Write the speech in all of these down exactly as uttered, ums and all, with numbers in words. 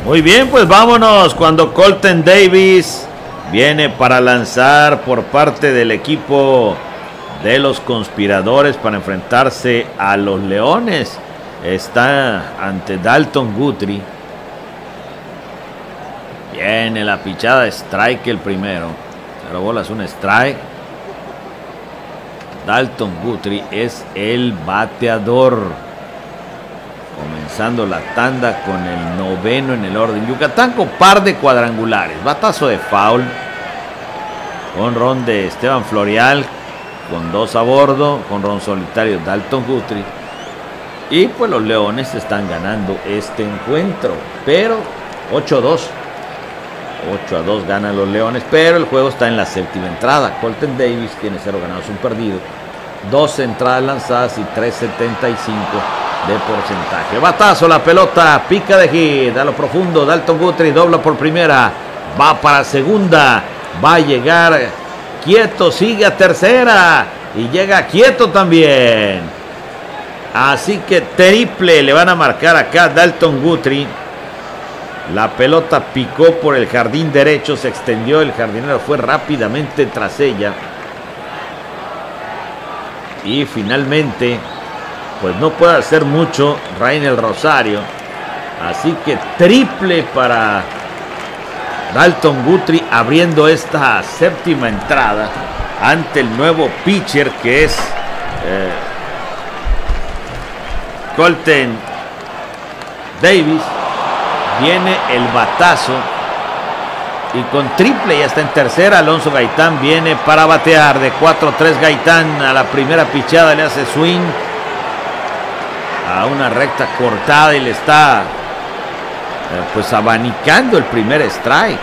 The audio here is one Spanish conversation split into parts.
Muy bien, pues vámonos cuando Colton Davis viene para lanzar por parte del equipo de los conspiradores para enfrentarse a los Leones. Está ante Dalton Guthrie. Viene la pichada, strike el primero. Cero bolas, un strike. Dalton Guthrie es el bateador. Comenzando la tanda con el noveno en el orden. Yucatán con par de cuadrangulares. Batazo de foul. Jonrón de Esteban Florial con dos a bordo. Jonrón solitario Dalton Guthrie. Y pues los Leones están ganando este encuentro. Pero ocho a dos. ocho a dos ganan los Leones. Pero el juego está en la séptima entrada. Colton Davis tiene cero ganados, un perdido. dos entradas lanzadas y tres setenta y cinco de porcentaje. Batazo, la pelota pica de hit a lo profundo. Dalton Guthrie dobla por primera, va para segunda, va a llegar quieto, sigue a tercera y llega quieto también. Así que triple le van a marcar acá a Dalton Guthrie. La pelota picó por el jardín derecho, se extendió, el jardinero fue rápidamente tras ella y finalmente pues no puede hacer mucho Rainer Rosario. Así que triple para Dalton Guthrie, abriendo esta séptima entrada ante el nuevo pitcher que es eh, Colton Davis. Viene el batazo y con triple ya está en tercera. Alonso Gaitán viene para batear de cuatro a tres. Gaitán a la primera pichada le hace swing a una recta cortada y le está eh, pues abanicando el primer strike.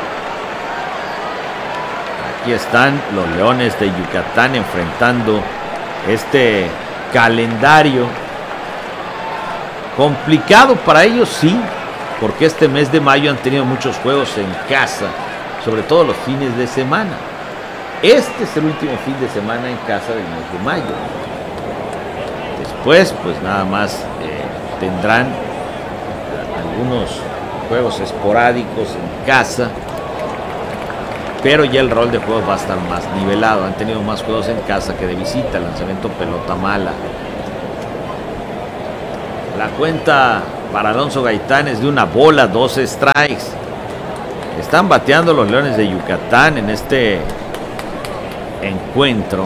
Aquí están los Leones de Yucatán enfrentando este calendario complicado para ellos, sí, porque este mes de mayo han tenido muchos juegos en casa, sobre todo los fines de semana. Este es el último fin de semana en casa del mes de mayo. Después, pues nada más eh, tendrán algunos juegos esporádicos en casa, pero ya el rol de juegos va a estar más nivelado. Han tenido más juegos en casa que de visita. Lanzamiento pelota mala. La cuenta para Alonso Gaitán es de una bola, dos strikes. Están bateando los Leones de Yucatán en este encuentro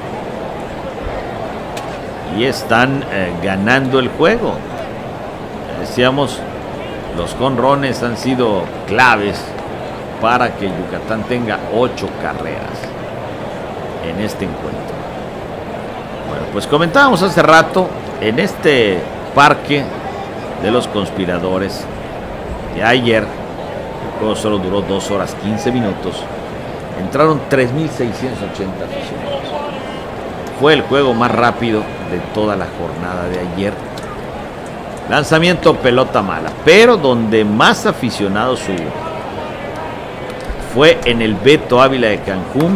y están eh, ganando el juego. Decíamos, los jonrones han sido claves para que Yucatán tenga ocho carreras en este encuentro. Bueno, pues comentábamos hace rato en este parque de los conspiradores de ayer. El juego solo duró dos horas quince minutos. Entraron tres mil seiscientos ochenta aficionados. Fue el juego más rápido de toda la jornada de ayer. Lanzamiento pelota mala, pero donde más aficionados hubo fue en el Beto Ávila de Cancún,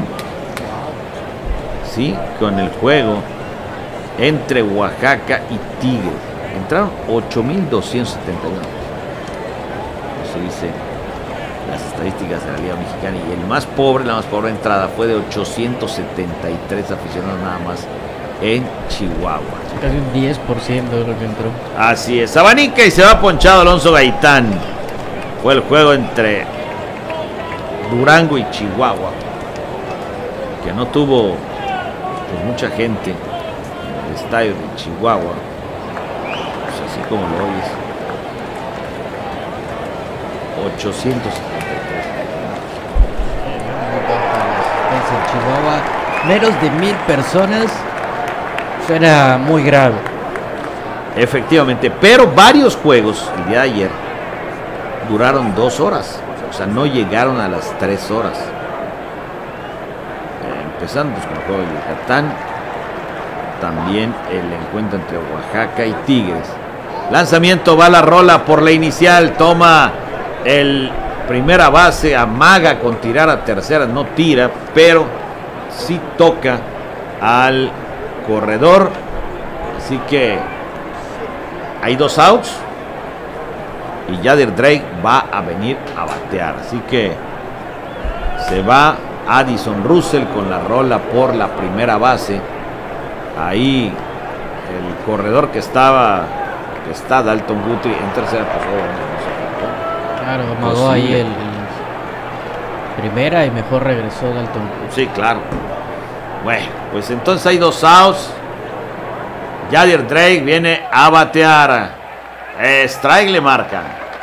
sí, con el juego entre Oaxaca y Tigres. Entraron ocho mil doscientos setenta y uno. Eso dice las estadísticas de la Liga Mexicana. Y el más pobre, la más pobre entrada fue de ochocientos setenta y tres aficionados nada más en Chihuahua. Casi un diez por ciento de lo que entró. Así es, abanica y se va ponchado Alonso Gaitán. Fue el juego entre Durango y Chihuahua, que no tuvo pues, mucha gente en el estadio de Chihuahua. Así como lo oyes, ochocientos setenta y tres. En Chihuahua, menos de mil personas, suena muy grave. Efectivamente, pero varios juegos el día de ayer duraron dos horas, o sea, no llegaron a las tres horas. Eh, empezando pues, con el juego de Yucatán, también el encuentro entre Oaxaca y Tigres. Lanzamiento, va la rola por la inicial, toma el primera base, amaga con tirar a tercera, no tira, pero sí toca al corredor, así que hay dos outs. y Yadir Drake va a venir a batear. Así que se va Addison Russell con la rola por la primera base. Ahí el corredor que estaba, que está Dalton Guthrie en tercera, pues oh, claro, amagó ahí el, el primera y mejor regresó Dalton Guthrie. Sí, claro. Bueno, pues entonces hay dos outs. Yadir Drake viene a batear. Strike le marcan.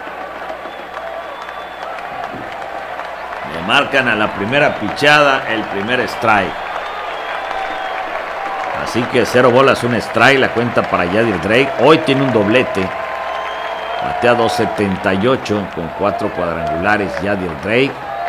Le marcan a la primera pichada el primer strike. Así que cero bolas, un strike, la cuenta para Yadir Drake. Hoy tiene un doblete. Batea dos setenta y ocho con cuatro cuadrangulares Yadir Drake.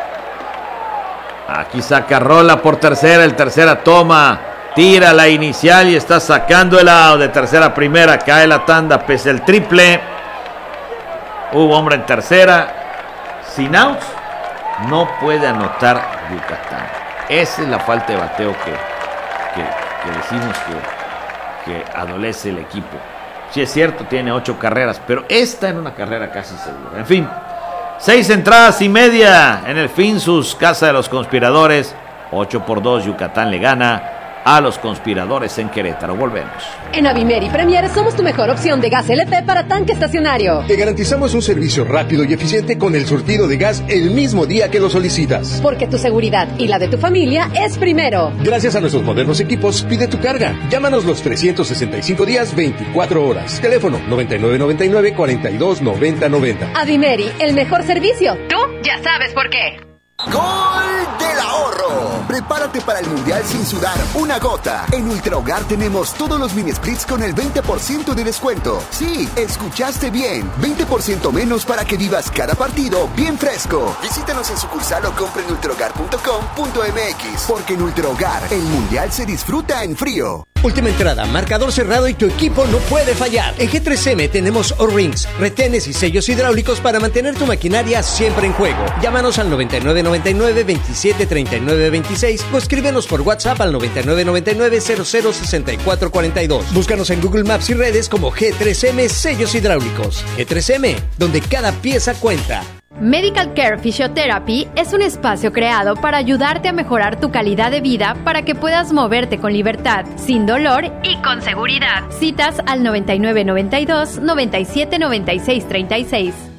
Aquí saca rola por tercera, el tercera toma. Tira la inicial y está sacando el out de tercera a primera. Cae la tanda pese el triple. Hubo hombre en tercera. Sin outs, no puede anotar Yucatán. Esa es la falta de bateo que, que, que decimos que, que adolece el equipo. Sí es cierto, tiene ocho carreras, pero esta era una carrera casi segura. En fin, seis entradas y media en el Finsus, casa de los conspiradores. ocho por dos, Yucatán le gana a los conspiradores en Querétaro. Volvemos. En Avimeri Premier somos tu mejor opción de gas L P para tanque estacionario. Te garantizamos un servicio rápido y eficiente con el surtido de gas el mismo día que lo solicitas. Porque tu seguridad y la de tu familia es primero. Gracias a nuestros modernos equipos, pide tu carga. Llámanos los trescientos sesenta y cinco días, veinticuatro horas. Teléfono noventa y nueve noventa y nueve, cuarenta y dos noventa noventa. Avimeri, el mejor servicio. Tú ya sabes por qué. ¡Gol del ahorro! Prepárate para el Mundial sin sudar una gota. En Ultra Hogar tenemos todos los mini splits con el veinte por ciento de descuento. Sí, escuchaste bien. veinte por ciento menos para que vivas cada partido bien fresco. Visítanos en sucursal o compra en ultra hogar punto com punto m x. Porque en Ultra Hogar, el Mundial se disfruta en frío. Última entrada, marcador cerrado y tu equipo no puede fallar. En G tres M tenemos O-Rings, retenes y sellos hidráulicos para mantener tu maquinaria siempre en juego. Llámanos al noventa y nueve noventa y nueve, veintisiete treinta y nueve veintiséis o escríbenos por WhatsApp al noventa y nueve noventa y nueve, cero cero sesenta y cuatro cuarenta y dos. Búscanos en Google Maps y redes como G tres M Sellos Hidráulicos. G tres M, donde cada pieza cuenta. Medical Care Physiotherapy es un espacio creado para ayudarte a mejorar tu calidad de vida para que puedas moverte con libertad, sin dolor y con seguridad. Citas al noventa y nueve noventa y dos, noventa y siete noventa y seis treinta y seis.